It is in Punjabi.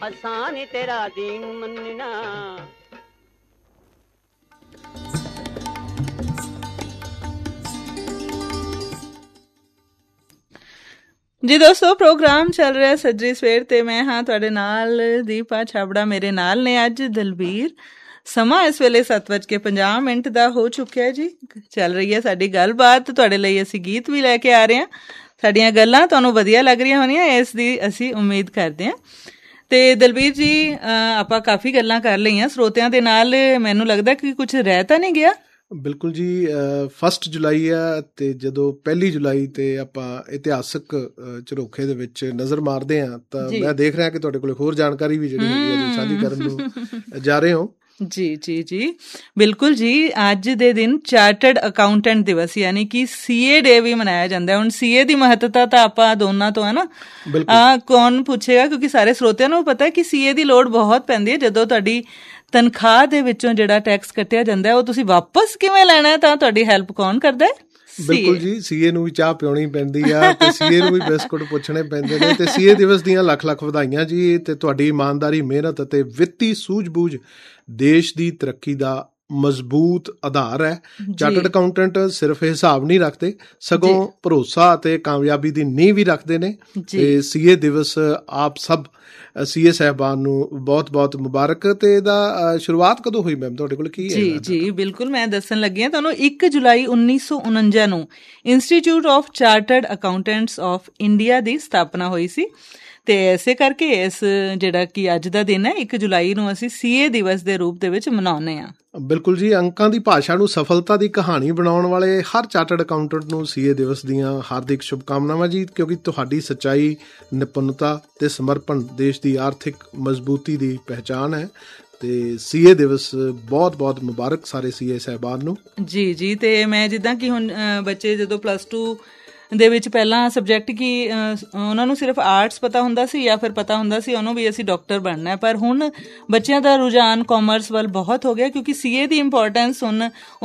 ਹਸਾਨ ਤੇਰਾ ਦੀਨ ਮੰਨਣਾ। ਜੀ ਦੋਸਤੋ, ਪ੍ਰੋਗਰਾਮ ਚੱਲ ਰਿਹਾ ਸੱਜਰੀ ਸਵੇਰ ਤੇ ਮੈਂ ਹਾਂ ਤੁਹਾਡੇ ਨਾਲ ਦੀਪਾ ਛਾਬੜਾ। ਮੇਰੇ ਨਾਲ ਨੇ ਅੱਜ ਦਲਬੀਰ। ਸਮਾਂ ਇਸ ਵੇਲੇ 7:50 ਦਾ ਹੋ ਚੁੱਕਿਆ ਜੀ। ਚੱਲ ਰਹੀ ਹੈ ਸਾਡੀ ਗੱਲਬਾਤ। ਤੁਹਾਡੇ ਲਈ ਅਸੀਂ ਗੀਤ ਵੀ ਲੈ ਕੇ ਆ ਰਹੇ ਹਾਂ। ਸਾਡੀਆਂ ਗੱਲਾਂ ਤੁਹਾਨੂੰ ਵਧੀਆ ਲੱਗ ਰਹੀਆਂ ਹੋਣੀਆਂ, ਇਸ ਦੀ ਅਸੀਂ ਉਮੀਦ ਕਰਦੇ ਹਾਂ। ਤੇ ਦਲਬੀਰ ਜੀ, ਆਪਾਂ ਕਾਫੀ ਗੱਲਾਂ ਕਰ ਲਈਆਂ ਸਰੋਤਿਆਂ ਦੇ ਨਾਲ। ਮੈਨੂੰ ਲੱਗਦਾ ਕਿ ਕੁਝ ਰਹਿ ਤਾਂ ਨਹੀਂ ਗਿਆ। ਬਿਲਕੁਲ ਜੀ, 1 ਜੁਲਾਈ ਆ ਤੇ ਜਦੋਂ 1 ਜੁਲਾਈ ਤੇ ਆਪਾਂ ਇਤਿਹਾਸਕ ਝਰੋਖੇ ਦੇ ਵਿੱਚ ਨਜ਼ਰ ਮਾਰਦੇ ਹਾਂ ਤਾਂ ਮੈਂ ਦੇਖ ਰਿਹਾ ਕਿ ਤੁਹਾਡੇ ਕੋਲ ਹੋਰ ਜਾਣਕਾਰੀ ਵੀ ਜਿਹੜੀ ਹੈਗੀ ਹੈ ਸਾਂਝੀ ਕਰਨ ਨੂੰ ਜਾ ਰਹੇ ਹੋ। ਜੀ ਜੀ ਜੀ ਬਿਲਕੁਲ ਜੀ। ਅੱਜ ਦੇ ਦਿਨ ਚਾਰਟਰਡ ਅਕਾਊਂਟੈਂਟ ਦਿਵਸ ਯਾਨੀ ਕਿ CA ਡੇ ਵੀ ਮਨਾਇਆ ਜਾਂਦਾ। ਹੁਣ CA ਦੀ ਮਹੱਤਤਾ ਤਾਂ ਆਪਾਂ ਦੋਨਾਂ ਤੋਂ ਹੈ ਨਾ, ਕੌਣ ਪੁੱਛੇਗਾ, ਕਿਉਂਕਿ ਸਾਰੇ ਸਰੋਤਿਆਂ ਨੂੰ ਪਤਾ ਕਿ CA ਦੀ ਲੋੜ ਬਹੁਤ ਪੈਂਦੀ ਹੈ। ਜਦੋਂ ਤੁਹਾਡੀ ਤਨਖਾਹ ਦੇ ਵਿੱਚੋਂ ਜਿਹੜਾ ਟੈਕਸ ਕੱਟਿਆ ਜਾਂਦਾ ਉਹ ਤੁਸੀਂ ਵਾਪਸ ਕਿਵੇਂ ਲੈਣਾ ਹੈ, ਤਾਂ ਤੁਹਾਡੀ ਹੈਲਪ ਕੌਣ ਕਰਦਾ ਹੈ? ਬਿਲਕੁਲ ਜੀ, CA ਨੂੰ ਵੀ ਚਾਹ ਪਿਉਣੀ ਪੈਂਦੀ ਆ ਤੇ CA ਨੂੰ ਵੀ ਬਿਸਕੁਟ ਪੁੱਛਣੇ ਪੈਂਦੇ ਨੇ। ਤੇ CA ਦਿਵਸ ਦੀਆਂ ਲੱਖ ਲੱਖ ਵਧਾਈਆਂ ਜੀ। ਤੇ ਤੁਹਾਡੀ ਇਮਾਨਦਾਰੀ, ਮਿਹਨਤ ਅਤੇ ਵਿੱਤੀ ਸੂਝ-ਬੂਝ ਦੇਸ਼ ਦੀ ਤਰੱਕੀ ਦਾ ਮਜ਼ਬੂਤ ਆਧਾਰ ਹੈ। ਚਾਰਟਰਡ ਅਕਾਊਂਟੈਂਟ ਸਿਰਫ ਹਿਸਾਬ ਨਹੀਂ ਰੱਖਦੇ, ਸਗੋਂ ਭਰੋਸਾ ਅਤੇ ਕਾਮਯਾਬੀ ਦੀ ਨੀਂਹ ਵੀ ਰੱਖਦੇ ਨੇ। ਤੇ CA ਦਿਵਸ ਆਪ ਸਭ CA ਸਾਹਿਬਾਨ ਨੂੰ ਬਹੁਤ ਬਹੁਤ ਮੁਬਾਰਕ। ਤੇ ਇਹਦਾ ਸ਼ੁਰੂਆਤ ਕਦੋਂ ਹੋਈ ਮੈਮ, ਤੁਹਾਡੇ ਕੋਲ ਕੀ ਹੈ? ਜੀ ਬਿਲਕੁਲ, ਮੈਂ ਦੱਸਣ ਲੱਗੀ ਹਾਂ ਤੁਹਾਨੂੰ। 1 ਜੁਲਾਈ 1949 ਨੂੰ institute of chartered accountants of India ਦੀ ਸਥਾਪਨਾ ਹੋਈ ਸੀ। ਤੇ ਇਸੇ ਕਰਕੇ ਇਸ ਜਿਹੜਾ ਕਿ ਅੱਜ ਦਾ ਦਿਨ ਹੈ 1 ਜੁਲਾਈ ਨੂੰ ਅਸੀਂ CA ਦਿਵਸ ਦੇ ਰੂਪ ਦੇ ਵਿੱਚ ਮਨਾਉਂਦੇ ਹਾਂ। ਬਿਲਕੁਲ ਜੀ, ਅੰਕਾਂ ਦੀ ਭਾਸ਼ਾ ਨੂੰ ਸਫਲਤਾ ਦੀ ਕਹਾਣੀ ਬਣਾਉਣ ਵਾਲੇ ਹਰ ਚਾਰਟਰਡ ਅਕਾਊਂਟੈਂਟ ਨੂੰ CA ਦਿਵਸ ਦੀਆਂ ਹਾਰਦਿਕ ਸ਼ੁਭਕਾਮਨਾਵਾਂ ਜੀ, ਕਿਉਂਕਿ ਤੁਹਾਡੀ ਸੱਚਾਈ, ਨਿਪੁੰਨਤਾ ਤੇ ਸਮਰਪਣ ਦੇਸ਼ ਦੀ ਆਰਥਿਕ ਮਜ਼ਬੂਤੀ ਦੀ ਪਹਿਚਾਣ ਹੈ। ਤੇ CA ਦਿਵਸ ਬਹੁਤ ਬਹੁਤ ਮੁਬਾਰਕ ਸਾਰੇ CA ਸਾਹਿਬਾਨ ਨੂੰ। ਜੀ ਜੀ ਤੇ ਮੈਂ ਜਿੱਦਾਂ ਕਿ ਹੁਣ ਬੱਚੇ ਜਦੋਂ +2 ਦੇ ਵਿੱਚ ਪਹਿਲਾਂ ਸਬਜੈਕਟ ਕਿ ਉਹਨਾਂ ਨੂੰ ਸਿਰਫ ਆਰਟਸ ਪਤਾ ਹੁੰਦਾ ਸੀ ਜਾਂ ਫਿਰ ਪਤਾ ਹੁੰਦਾ ਸੀ ਉਹਨੂੰ ਵੀ ਅਸੀਂ ਡਾਕਟਰ ਬਣਨਾ ਹੈ, ਪਰ ਹੁਣ ਬੱਚਿਆਂ ਦਾ ਰੁਝਾਨ ਕਾਮਰਸ ਵੱਲ ਬਹੁਤ ਹੋ ਗਿਆ, ਕਿਉਂਕਿ CA ਦੀ ਇੰਪੋਰਟੈਂਸ ਹੁਣ